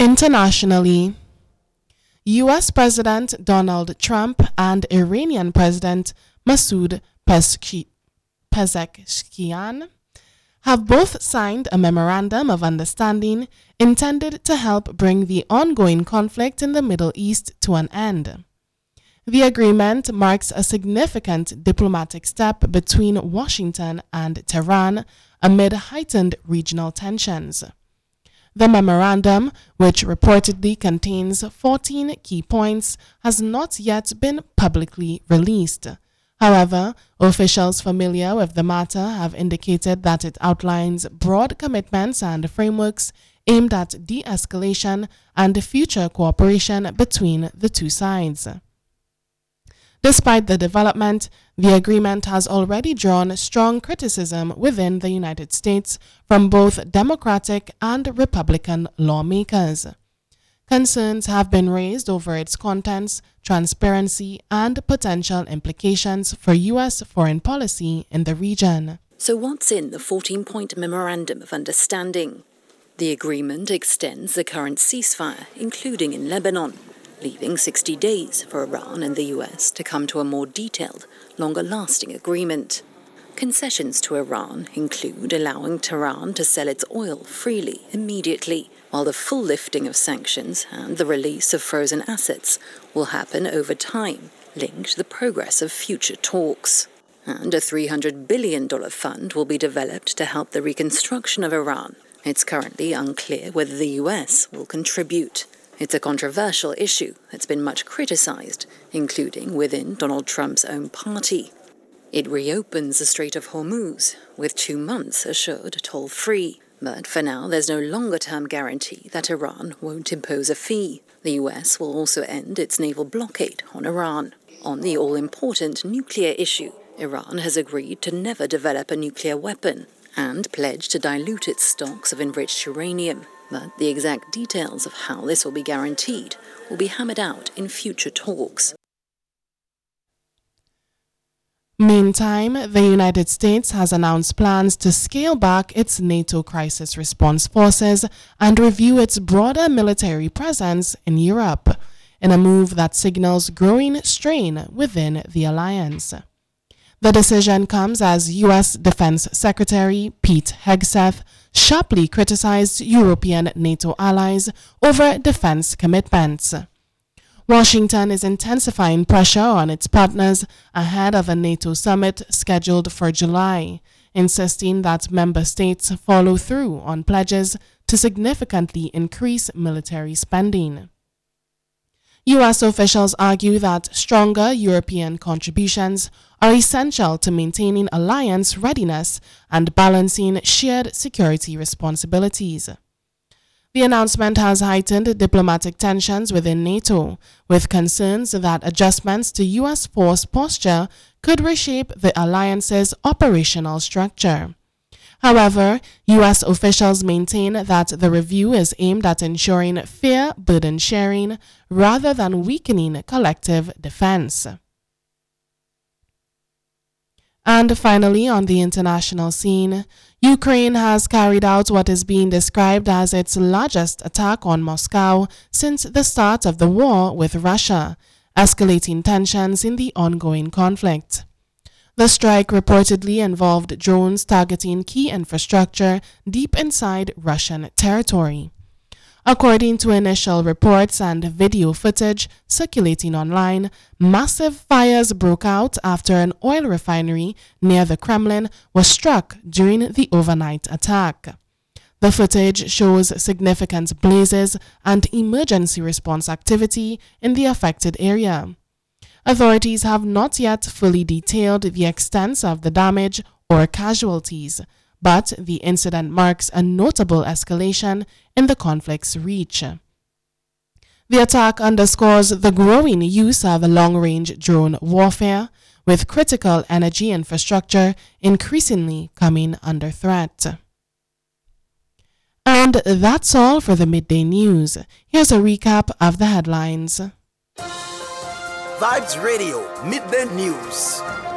Internationally, U.S. President Donald Trump and Iranian President Masoud Pezeshkian have both signed a memorandum of understanding intended to help bring the ongoing conflict in the Middle East to an end. The agreement marks a significant diplomatic step between Washington and Tehran amid heightened regional tensions. The memorandum, which reportedly contains 14 key points, has not yet been publicly released. However, officials familiar with the matter have indicated that it outlines broad commitments and frameworks aimed at de-escalation and future cooperation between the two sides. Despite the development, the agreement has already drawn strong criticism within the United States from both Democratic and Republican lawmakers. Concerns have been raised over its contents, transparency, and potential implications for U.S. foreign policy in the region. So what's in the 14-point Memorandum of Understanding? The agreement extends the current ceasefire, including in Lebanon, leaving 60 days for Iran and the US to come to a more detailed, longer-lasting agreement. Concessions to Iran include allowing Tehran to sell its oil freely, immediately, while the full lifting of sanctions and the release of frozen assets will happen over time, linked to the progress of future talks. And a $300 billion fund will be developed to help the reconstruction of Iran. It's currently unclear whether the US will contribute. It's a controversial issue that's been much criticized, including within Donald Trump's own party. It reopens the Strait of Hormuz, with 2 months assured toll-free. But for now, there's no longer-term guarantee that Iran won't impose a fee. The US will also end its naval blockade on Iran. On the all-important nuclear issue, Iran has agreed to never develop a nuclear weapon and pledged to dilute its stocks of enriched uranium. But the exact details of how this will be guaranteed will be hammered out in future talks. Meantime, the United States has announced plans to scale back its NATO crisis response forces and review its broader military presence in Europe, in a move that signals growing strain within the alliance. The decision comes as U.S. Defense Secretary Pete Hegseth sharply criticized European NATO allies over defense commitments. Washington is intensifying pressure on its partners ahead of a NATO summit scheduled for July, insisting that member states follow through on pledges to significantly increase military spending. U.S. officials argue that stronger European contributions are essential to maintaining alliance readiness and balancing shared security responsibilities. The announcement has heightened diplomatic tensions within NATO, with concerns that adjustments to U.S. force posture could reshape the alliance's operational structure. However, U.S. officials maintain that the review is aimed at ensuring fair burden sharing rather than weakening collective defense. And finally, on the international scene, Ukraine has carried out what is being described as its largest attack on Moscow since the start of the war with Russia, escalating tensions in the ongoing conflict. The strike reportedly involved drones targeting key infrastructure deep inside Russian territory. According to initial reports and video footage circulating online, massive fires broke out after an oil refinery near the Kremlin was struck during the overnight attack. The footage shows significant blazes and emergency response activity in the affected area. Authorities have not yet fully detailed the extent of the damage or casualties, but the incident marks a notable escalation in the conflict's reach. The attack underscores the growing use of long-range drone warfare, with critical energy infrastructure increasingly coming under threat. And that's all for the Midday News. Here's a recap of the headlines. Vibes Radio Midday News.